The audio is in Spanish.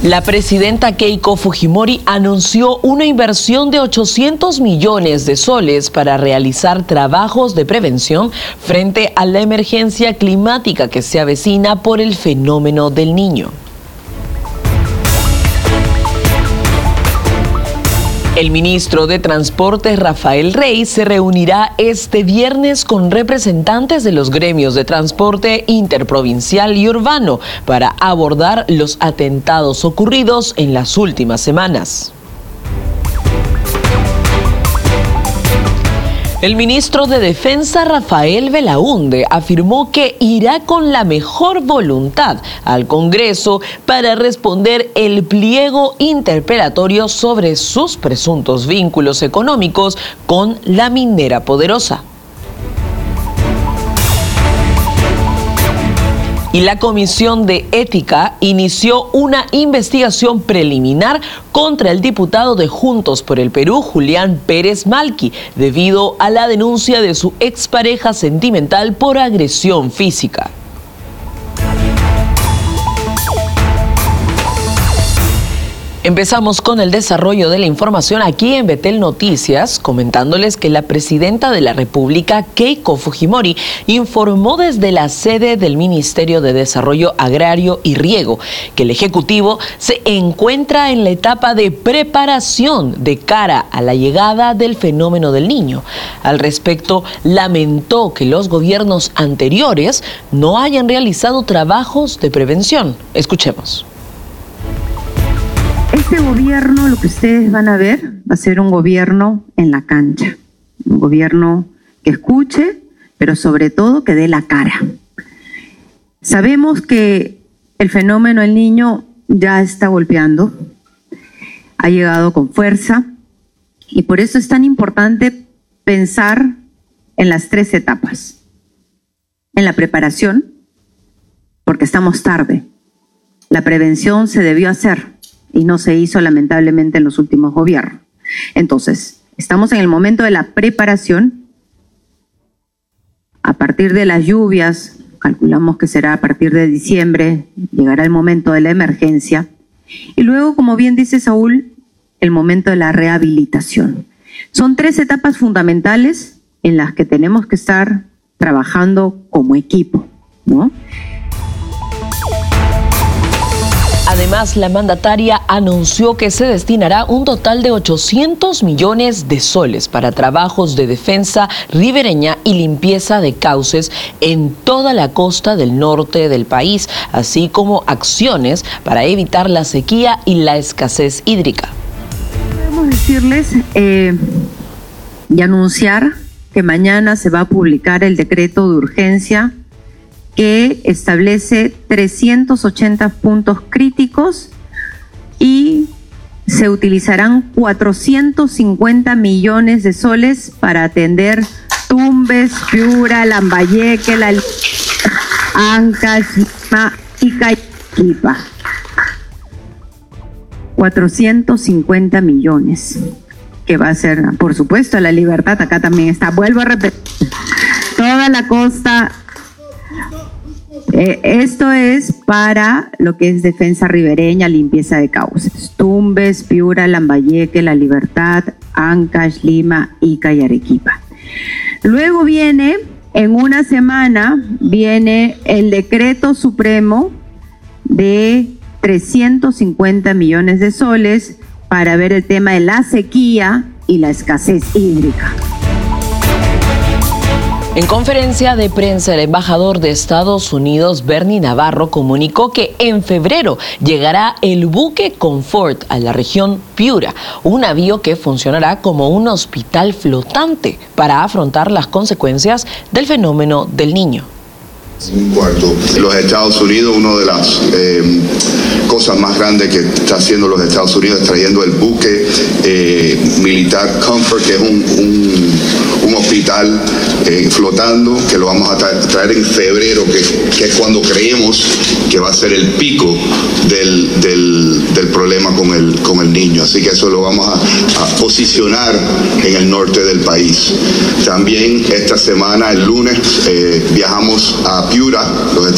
La presidenta Keiko Fujimori anunció una inversión de 800 millones de soles para realizar trabajos de prevención frente a la emergencia climática que se avecina por el fenómeno del Niño. El ministro de Transportes, Rafael Rey, se reunirá este viernes con representantes de los gremios de transporte interprovincial y urbano para abordar los atentados ocurridos en las últimas semanas. El ministro de Defensa, Rafael Belaúnde, afirmó que irá con la mejor voluntad al Congreso para responder el pliego interpelatorio sobre sus presuntos vínculos económicos con la minera Poderosa. Y la Comisión de Ética inició una investigación preliminar contra el diputado de Juntos por el Perú, Julián Pérez Malqui, debido a la denuncia de su expareja sentimental por agresión física. Empezamos con el desarrollo de la información aquí en Betel Noticias, comentándoles que la presidenta de la República, Keiko Fujimori, informó desde la sede del Ministerio de Desarrollo Agrario y Riego que el Ejecutivo se encuentra en la etapa de preparación de cara a la llegada del fenómeno del Niño. Al respecto, lamentó que los gobiernos anteriores no hayan realizado trabajos de prevención. Escuchemos. Este gobierno, lo que ustedes van a ver, va a ser un gobierno en la cancha. Un gobierno que escuche, pero sobre todo que dé la cara. Sabemos que el fenómeno del Niño ya está golpeando, ha llegado con fuerza, y por eso es tan importante pensar en las 3 etapas. En la preparación, porque estamos tarde. La prevención se debió hacer y no se hizo lamentablemente en los últimos gobiernos. Entonces, estamos en el momento de la preparación. A partir de las lluvias, calculamos que será a partir de diciembre, llegará el momento de la emergencia. Y luego, como bien dice Saúl, el momento de la rehabilitación. Son 3 etapas fundamentales en las que tenemos que estar trabajando como equipo, ¿no? Además, la mandataria anunció que se destinará un total de 800 millones de soles para trabajos de defensa ribereña y limpieza de cauces en toda la costa del norte del país, así como acciones para evitar la sequía y la escasez hídrica. Podemos decirles y anunciar que mañana se va a publicar el decreto de urgencia que establece 380 puntos críticos y se utilizarán 450 millones de soles para atender Tumbes, Piura, Lambayeque, Ancash, y Caquipa. 450 millones, que va a ser, por supuesto, La Libertad. Acá también está, vuelvo a repetir, toda la costa. Esto es para lo que es defensa ribereña, limpieza de cauces. Tumbes, Piura, Lambayeque, La Libertad, Ancash, Lima, Ica y Arequipa. Luego viene, en una semana, viene el decreto supremo de 350 millones de soles para ver el tema de la sequía y la escasez hídrica. En conferencia de prensa, el embajador de Estados Unidos, Bernie Navarro, comunicó que en febrero llegará el buque Confort a la región Piura, un navío que funcionará como un hospital flotante para afrontar las consecuencias del fenómeno del Niño. Un cuarto. Los Estados Unidos, una de las cosas más grandes que está haciendo los Estados Unidos es trayendo el buque militar Comfort, que es un hospital flotando, que lo vamos a traer en febrero, que es cuando creemos que va a ser el pico del problema con el niño. Así que eso lo vamos a posicionar en el norte del país. También esta semana, el lunes, viajamos a Piura, los